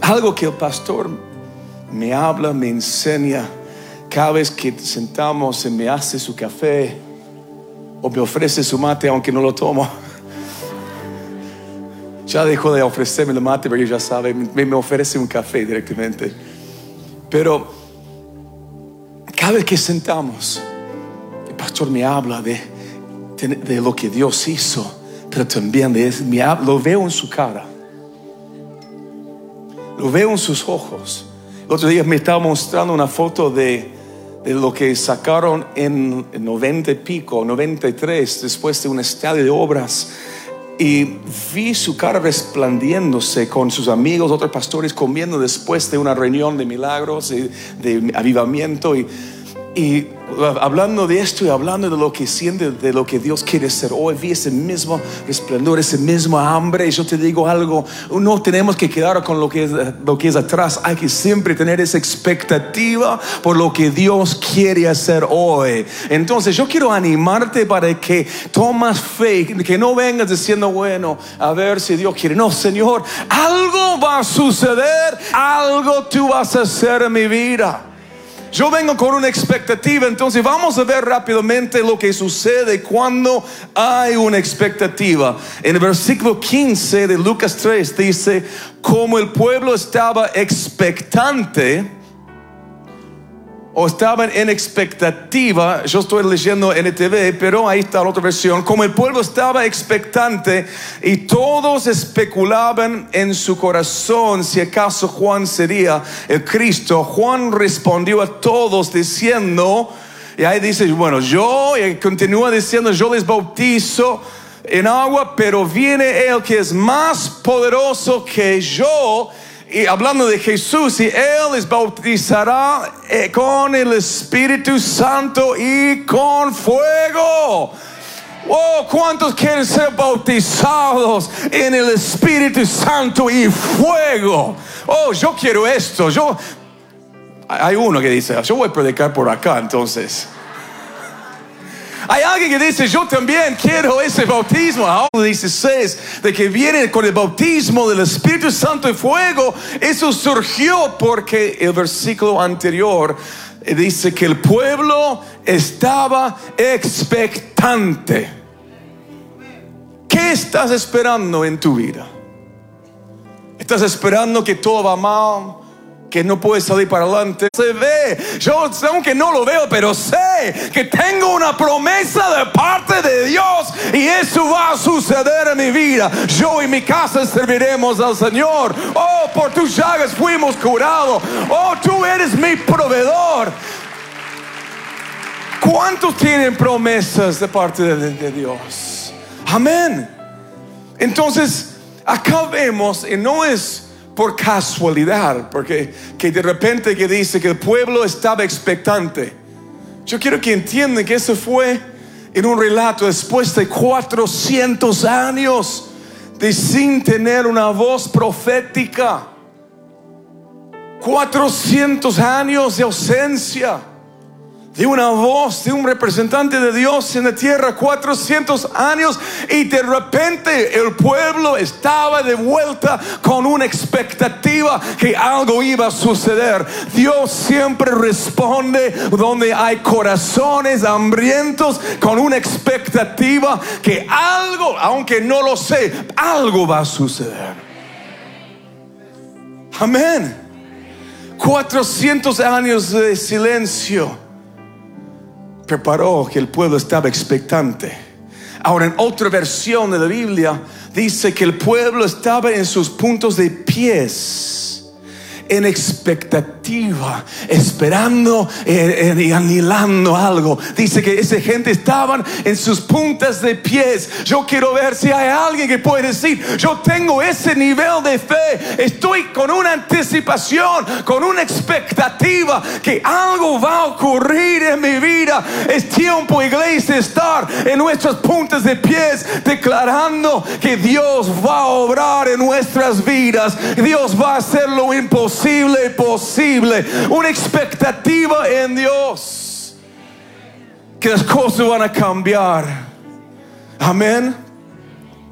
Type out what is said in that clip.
algo que el pastor me habla, me enseña cada vez que sentamos y me hace su café o me ofrece su mate, aunque no lo tomo. Ya dejó de ofrecerme el mate porque ya sabe, me ofrece un café directamente. Pero cada vez que sentamos, el pastor me habla de lo que Dios hizo, pero también lo veo en su cara, lo veo en sus ojos. El otro día me estaba mostrando una foto de lo que sacaron en 90 y pico, 93, después de un estadio de obras. Y vi su cara resplandiéndose con sus amigos, otros pastores comiendo después de una reunión de milagros y de avivamiento. Y hablando de esto y hablando de lo que siente, de lo que Dios quiere hacer hoy, vi ese mismo resplandor, ese mismo hambre. Y yo te digo algo, no tenemos que quedar con lo que es atrás. Hay que siempre tener esa expectativa por lo que Dios quiere hacer hoy. Entonces yo quiero animarte para que tomas fe, que no vengas diciendo, bueno, a ver si Dios quiere. No, Señor, algo va a suceder, algo tú vas a hacer en mi vida. Yo vengo con una expectativa. Entonces vamos a ver rápidamente lo que sucede cuando hay una expectativa. En el versículo 15 de Lucas 3 dice: como el pueblo estaba expectante, o estaban en expectativa. Yo estoy leyendo NTV, pero ahí está la otra versión. Como el pueblo estaba expectante y todos especulaban en su corazón si acaso Juan sería el Cristo, Juan respondió a todos diciendo, y ahí dice, bueno, y continúa diciendo, yo les bautizo en agua, pero viene Él que es más poderoso que yo. Y hablando de Jesús, y Él les bautizará con el Espíritu Santo y con fuego. Oh, ¿cuántos quieren ser bautizados en el Espíritu Santo y fuego? Oh, yo quiero esto. Hay uno que dice, yo voy a predicar por acá entonces. Hay alguien que dice, yo también quiero ese bautismo. Ahora 16, de que viene con el bautismo del Espíritu Santo y fuego. Eso surgió porque el versículo anterior dice que el pueblo estaba expectante. ¿Qué estás esperando en tu vida? ¿Estás esperando que todo va mal? ¿Que no puedes salir para adelante? Se ve, yo aunque no lo veo, pero sé que tengo una promesa de parte de Dios y eso va a suceder en mi vida. Yo y mi casa serviremos al Señor. Oh, por tus llagas fuimos curados. Oh, tú eres mi proveedor. ¿Cuántos tienen promesas de parte de Dios? Amén. Entonces acá vemos, y no es por casualidad, porque que de repente que dice que el pueblo estaba expectante. Yo quiero que entiendan que eso fue en un relato después de 400 años de sin tener una voz profética. 400 años de ausencia de una voz, de un representante de Dios en la tierra. 400 años, y de repente el pueblo estaba de vuelta con una expectativa que algo iba a suceder. Dios siempre responde donde hay corazones hambrientos con una expectativa que algo, aunque no lo sé, algo va a suceder. Amén. 400 años de silencio preparó que el pueblo estaba expectante. Ahora, en otra versión de la Biblia dice que el pueblo estaba en sus puntos de pies, en expectativa, esperando y anhelando algo. Dice que esa gente estaban en sus puntas de pies. Yo quiero ver si hay alguien que puede decir, yo tengo ese nivel de fe, estoy con una anticipación, con una expectativa que algo va a ocurrir en mi vida. Es tiempo, iglesia, estar en nuestras puntas de pies, declarando que Dios va a obrar en nuestras vidas. Dios va a hacer lo imposible posible. Una expectativa en Dios, que las cosas van a cambiar. Amén.